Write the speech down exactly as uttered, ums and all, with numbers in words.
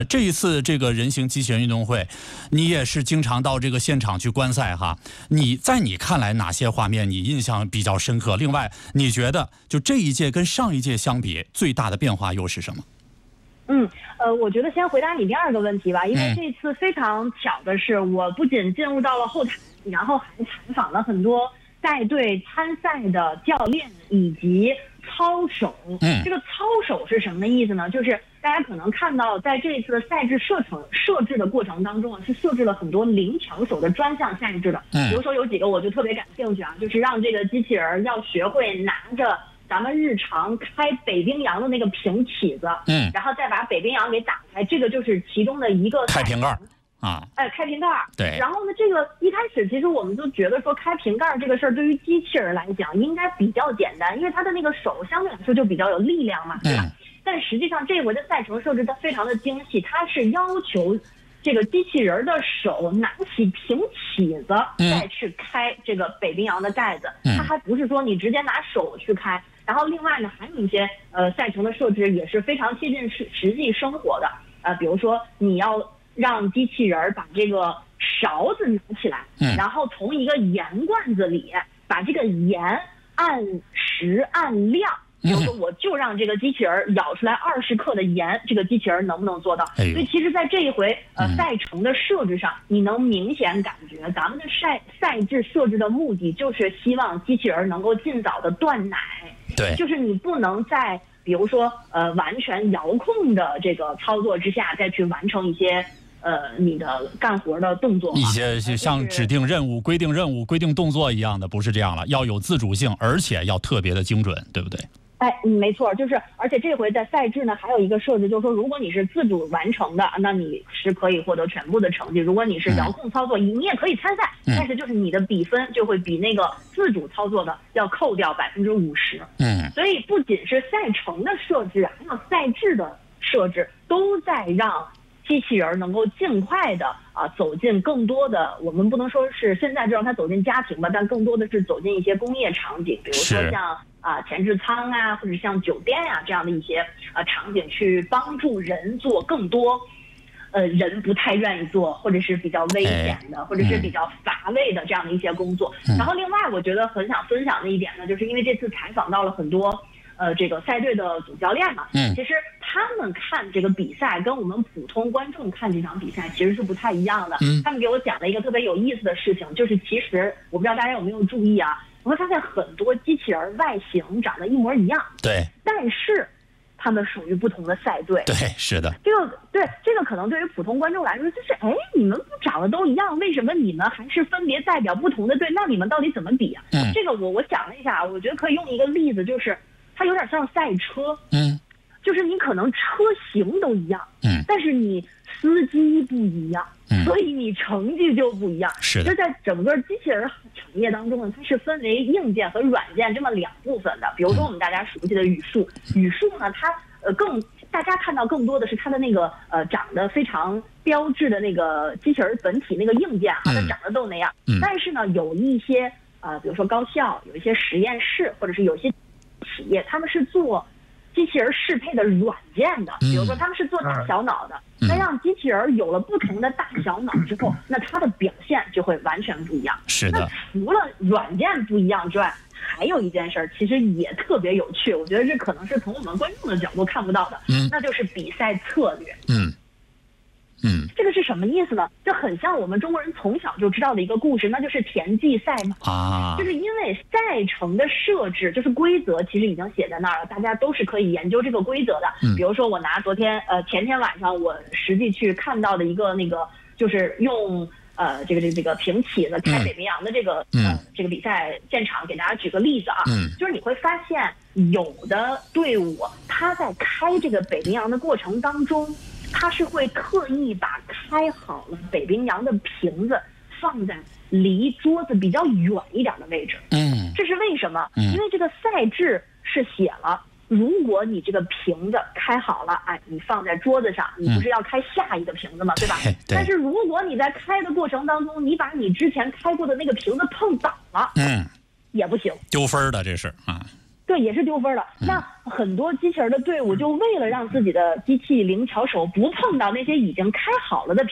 这一次这个人形机器人运动会，你也是经常到这个现场去观赛哈。你在你看来哪些画面你印象比较深刻？另外，你觉得就这一届跟上一届相比，最大的变化又是什么？ 嗯，呃，我觉得先回答你第二个问题吧，因为这次非常巧的是，我不仅进入到了后台，然后还采访了很多带队参赛的教练以及操手。嗯，这个操手是什么意思呢？就是大家可能看到，在这一次的赛制设成设置的过程当中啊，是设置了很多零抢手的专项赛制的。嗯，比如说有几个我就特别感兴趣啊，就是让这个机器人要学会拿着咱们日常开北冰洋的那个平起子，嗯，然后再把北冰洋给打开，这个就是其中的一个开瓶盖啊， 哎，开瓶盖。 对。 然后呢，这个一开始其实我们就觉得说开瓶盖这个事儿对于机器人来讲应该比较简单，因为它的那个手相对来说就比较有力量嘛，对吧？嗯。但实际上这回的赛程设置它非常的精细，它是要求这个机器人的手拿起平起子再去开这个北冰洋的盖子，嗯，它还不是说你直接拿手去开。然后另外呢，还有一些呃赛程的设置也是非常贴近实实际生活的，呃，比如说你要让机器人把这个勺子拿起来，嗯，然后从一个盐罐子里把这个盐按时按量。比如说，我就让这个机器人舀出来二十克的盐，这个机器人能不能做到？所以，其实，在这一回呃赛程的设置上，你能明显感觉咱们的赛赛制设置的目的就是希望机器人能够尽早的断奶。 对， 就是你不能在比如说呃完全遥控的这个操作之下再去完成一些呃你的干活的动作， 一些就像指定任务、规定任务、规定动作一样的，不是这样了，要有自主性，而且要特别的精准，对不对？ 哎，没错，就是，而且这回在赛制呢，还有一个设置，就是说，如果你是自主完成的，那你是可以获得全部的成绩；如果你是遥控操作，你你也可以参赛，但是就是你的比分就会比那个自主操作的要扣掉百分之五十。嗯，所以不仅是赛程的设置，还有赛制的设置，都在让机器人能够尽快的啊走进更多的，我们不能说是现在就让它走进家庭吧，但更多的是走进一些工业场景，比如说像啊前置舱啊，或者像酒店啊这样的一些啊场景，去帮助人做更多呃人不太愿意做，或者是比较危险的，或者是比较乏味的这样的一些工作。然后另外我觉得很想分享的一点呢，就是因为这次采访到了很多呃，这个赛队的总教练嘛，嗯，其实他们看这个比赛跟我们普通观众看这场比赛其实是不太一样的。嗯，他们给我讲了一个特别有意思的事情，就是其实我不知道大家有没有注意啊，我会发现很多机器人外形长得一模一样， 对， 但是他们属于不同的赛队。 对，是的。 这个对这个可能对于普通观众来说，就是哎，你们不长得都一样，为什么你们还是分别代表不同的队？那你们到底怎么比啊？嗯，这个我我想了一下，我觉得可以用一个例子，就是。它有点像赛车，嗯，就是你可能车型都一样，嗯，但是你司机不一样，嗯，所以你成绩就不一样。 是的， 就在整个机器人产业当中呢，它是分为硬件和软件这么两部分的。比如说我们大家熟悉的语数，嗯、语数呢，它呃更大家看到更多的是它的那个呃长得非常标志的那个机器人本体那个硬件哈，它长得都那样。嗯，但是呢，有一些呃，比如说高校，有一些实验室，或者是有些企业，他们是做机器人适配的软件的，比如说他们是做大小脑的，那、嗯、让机器人有了不同的大小脑之后，那它的表现就会完全不一样。 是的。 那除了软件不一样之外，还有一件事其实也特别有趣，我觉得这可能是从我们观众的角度看不到的，嗯，那就是比赛策略。嗯。嗯，这个是什么意思呢？就很像我们中国人从小就知道的一个故事，那就是田忌赛马啊。就是因为赛程的设置，就是规则其实已经写在那儿了，大家都是可以研究这个规则的。嗯，比如说我拿昨天呃前天晚上我实际去看到的一个那个，就是用呃这个这个这个平起子开北冰洋的这个、嗯、呃这个比赛现场，给大家举个例子啊，嗯，就是你会发现有的队伍他在开这个北冰洋的过程当中。他是会特意把开好了北冰洋的瓶子放在离桌子比较远一点的位置。嗯，这是为什么？嗯，因为这个赛制是写了，如果你这个瓶子开好了，哎，你放在桌子上，你不是要开下一个瓶子吗？嗯、对吧？对。但是如果你在开的过程当中，你把你之前开过的那个瓶子碰倒了，嗯，也不行， 丢分的这是啊。 对，也是丢分了。那很多机器人的队伍就为了让自己的机器灵巧手不碰到那些已经开好了的